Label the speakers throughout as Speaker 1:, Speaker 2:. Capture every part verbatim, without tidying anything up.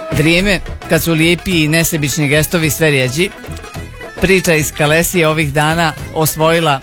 Speaker 1: Vrijeme kad su lijepi i nesebični gestovi sve rjeđi, priča iz Kalesije ovih dana osvojila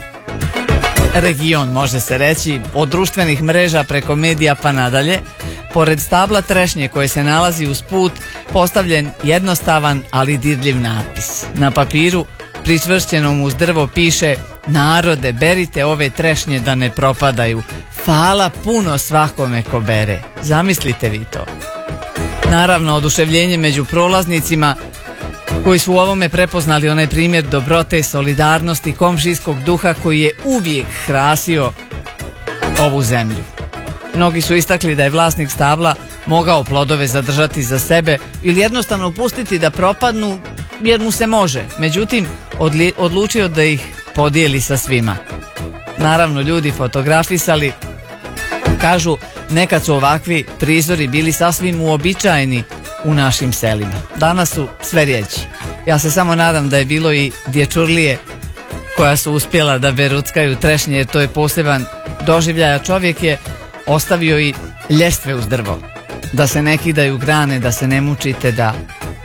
Speaker 1: region, može se reći, od društvenih mreža preko medija pa nadalje. Pored stabla trešnje koje se nalazi uz put postavljen jednostavan ali dirljiv natpis. Na papiru pričvršćenom uz drvo piše: narode, berite ove trešnje da ne propadaju. Hvala puno svakome ko bere. Zamislite vi to. Naravno, oduševljenje među prolaznicima koji su u ovome prepoznali onaj primjer dobrote, solidarnosti, komšijskog duha koji je uvijek krasio ovu zemlju. Mnogi su istakli da je vlasnik stabla mogao plodove zadržati za sebe ili jednostavno pustiti da propadnu jer mu se može. Međutim, odli- odlučio da ih podijeli sa svima. Naravno, ljudi fotografisali, kažu, nekad su ovakvi prizori bili sasvim uobičajeni u našim selima. Danas su sve rijeđi. Ja se samo nadam da je bilo i dječurlije koja su uspjela da beruckaju trešnje, jer to je poseban doživljaj, a čovjek je ostavio i ljestve uz drvo. Da se ne kidaju grane, da se ne mučite, da...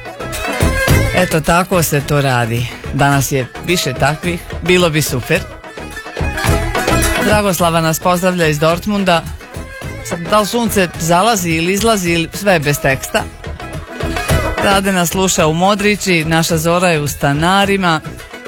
Speaker 1: Eto, tako se to radi. Danas je više takvih, bilo bi super. Dragoslava nas pozdravlja iz Dortmunda. Da li sunce zalazi ili izlazi, ili sve je bez teksta. Rade nas sluša u Modrići, naša Zora je u Stanarima,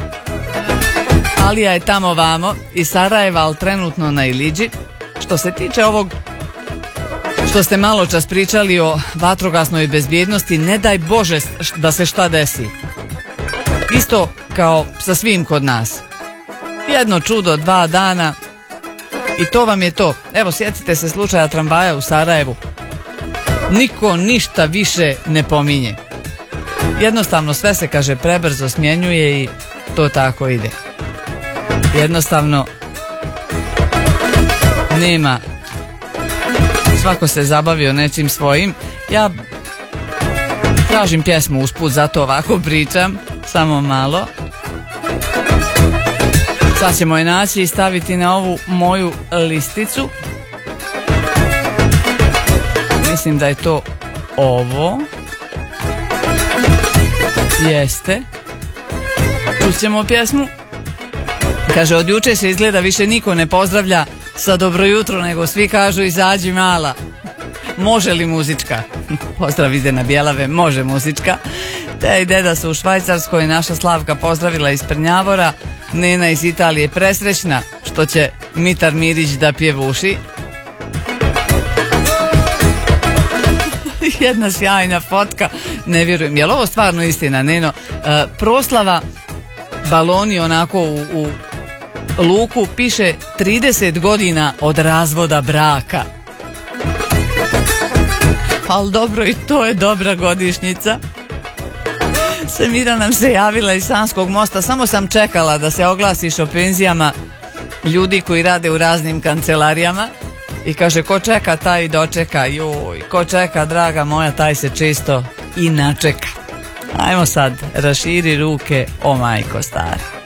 Speaker 1: Alija je tamo vamo iz Sarajeva, ali trenutno na Iliđi. Što se tiče ovog što ste malo čas pričali o vatrogasnoj bezbjednosti, ne daj Bože da se šta desi. Isto kao sa svim kod nas. Jedno čudo, dva dana i to vam je to. Evo, sjetite se slučaja tramvaja u Sarajevu. Niko ništa više ne pominje. Jednostavno sve se, kaže, prebrzo smjenjuje i to tako ide. Jednostavno nema. Svako se zabavio nečim svojim. Ja tražim pjesmu usput, zato ovako pričam. Samo malo. Sad ćemo je naći i staviti na ovu moju listicu. Mislim da je to ovo. Jeste. Čućemo pjesmu. Kaže, od juče se izgleda više niko ne pozdravlja sa dobro jutro, nego svi kažu izađi mala. Može li muzička? Pozdrav ide na Bjelave, može muzička. Te i deda su u Švajcarskoj, naša Slavka pozdravila iz Prnjavora, Nena iz Italije presrećna što će Mitar Mirić da pjevuši. Jedna sjajna fotka, ne vjerujem, je li ovo stvarno istina, Neno? E, proslava, baloni onako u, u luku, piše trideset godina od razvoda braka. Ali dobro, i to je dobra godišnjica. Semira nam se javila iz Sanskog mosta, samo sam čekala da se oglasiš o penzijama ljudi koji rade u raznim kancelarijama. I kaže, ko čeka taj dočeka, joj, ko čeka, draga moja, taj se čisto i načeka. Ajmo sad, raširi ruke, o majko stara.